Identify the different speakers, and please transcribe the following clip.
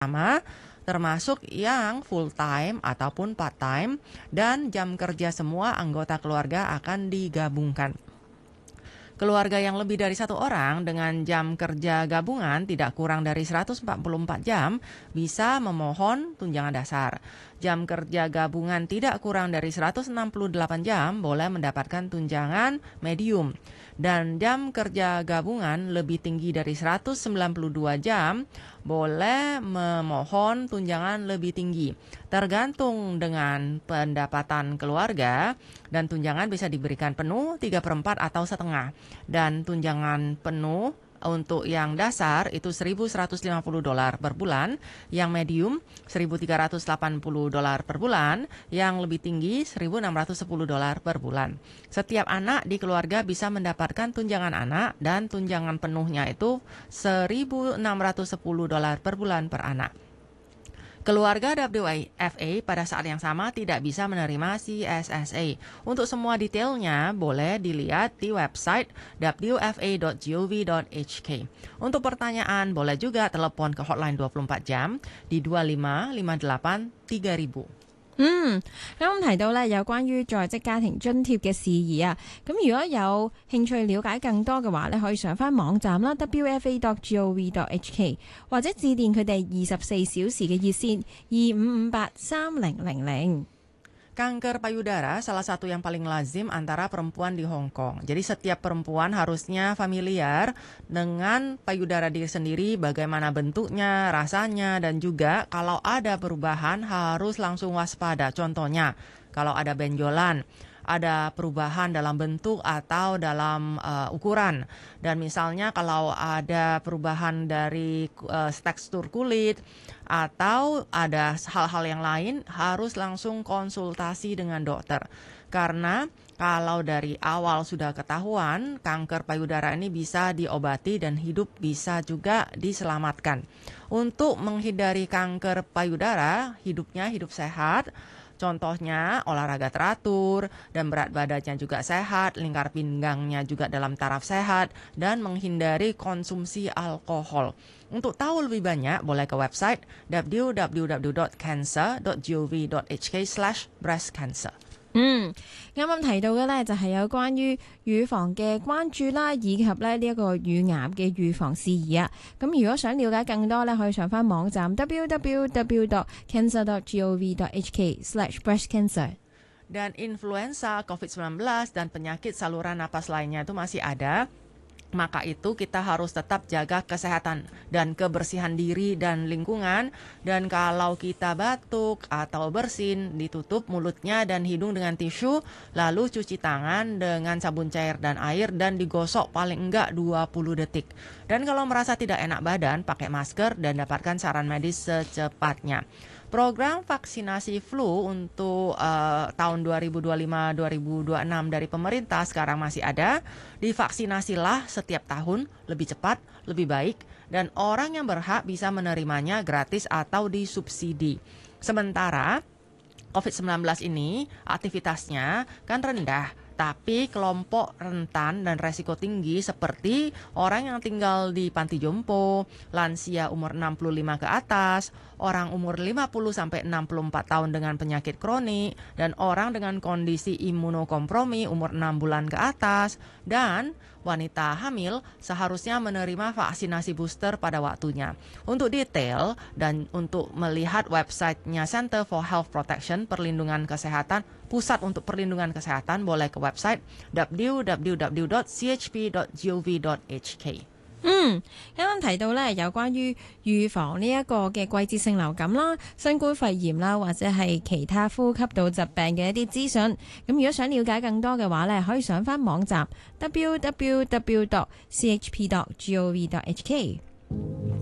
Speaker 1: sama, termasuk yang full time ataupun part time, dan jam kerja semua anggota keluarga akan digabungkan. Keluarga yang lebih dari satu orang dengan jam kerja gabungan tidak kurang dari 144 jam bisa memohon tunjangan dasar. Jam kerja gabungan tidak kurang dari 168 jam boleh mendapatkan tunjangan medium. Dan jam kerja gabungan lebih tinggi dari 192 jam boleh memohon tunjangan lebih tinggi. Tergantung dengan pendapatan keluarga, dan tunjangan bisa diberikan penuh, 3/4 atau setengah. Dan tunjangan penuh untuk yang dasar itu $1.150 per bulan, yang medium $1.380 per bulan, yang lebih tinggi $1.610 per bulan. Setiap anak di keluarga bisa mendapatkan tunjangan anak, dan tunjangan penuhnya itu $1.610 per bulan per anak. Keluarga WFA pada saat yang sama tidak bisa menerima CSSA. Untuk semua detailnya boleh dilihat di website wfa.gov.hk. Untuk pertanyaan boleh juga telepon ke hotline 24 jam di 2558 3000.
Speaker 2: 啱提到咧有關於在職家庭津貼嘅事宜啊，咁如果有興趣了解更多嘅話咧，可以上翻網站啦 wfa.gov.hk 或者致電佢哋24小時嘅熱線25583000。
Speaker 1: Kanker payudara salah satu yang paling lazim antara perempuan di Hong Kong. Jadi setiap perempuan harusnya familiar dengan payudara diri sendiri, bagaimana bentuknya, rasanya, dan juga kalau ada perubahan harus langsung waspada. Contohnya, kalau ada benjolan, ada perubahan dalam bentuk atau dalam ukuran. Dan misalnya kalau ada perubahan dari tekstur kulit atau ada hal-hal yang lain, harus langsung konsultasi dengan dokter. Karena kalau dari awal sudah ketahuan, kanker payudara ini bisa diobati dan hidup bisa juga diselamatkan. Untuk menghindari kanker payudara, hidup sehat. Contohnya olahraga teratur dan berat badannya juga sehat, lingkar pinggangnya juga dalam taraf sehat, dan menghindari konsumsi alkohol. Untuk tahu lebih banyak, boleh ke website www.cancer.gov.hk/breastcancer。
Speaker 2: 啱啱提到嘅呢，就係有關於乳房嘅關注啦，以及咧呢一個乳癌嘅預防事宜啊。咁如果想了解更多呢，可以上翻網站 www.cancer.gov.hk/breastcancer。
Speaker 1: Dan influenza, COVID-19, dan penyakit saluran napas lainnya itu masih ada. Maka itu kita harus tetap jaga kesehatan dan kebersihan diri dan lingkungan. Dan kalau kita batuk atau bersin, ditutup mulutnya dan hidung dengan tisu, lalu cuci tangan dengan sabun cair dan air dan digosok paling enggak 20 detik. Dan kalau merasa tidak enak badan, pakai masker dan dapatkan saran medis secepatnya. Program vaksinasi flu untuk tahun 2025-2026 dari pemerintah sekarang masih ada. Divaksinasilah setiap tahun, lebih cepat, lebih baik, dan orang yang berhak bisa menerimanya gratis atau disubsidi. Sementara COVID-19 ini aktivitasnya kan rendah, tapi kelompok rentan dan resiko tinggi seperti orang yang tinggal di panti jompo, lansia umur 65 ke atas, orang umur 50-64 tahun dengan penyakit kronik, dan orang dengan kondisi imunokompromi umur 6 bulan ke atas, dan wanita hamil seharusnya menerima vaksinasi booster pada waktunya. Untuk detail dan untuk melihat websitenya Center for Health Protection, perlindungan kesehatan, Pusat untuk Perlindungan Kesehatan, boleh ke website www.chp.gov.hk。
Speaker 2: 啱啱提到咧有關於預防呢一個嘅季節性流感啦、新冠肺炎啦，或者係其他呼吸道疾病嘅一啲資訊。咁如果想了解更多嘅話咧，可以上翻網站 www.chp.gov.hk。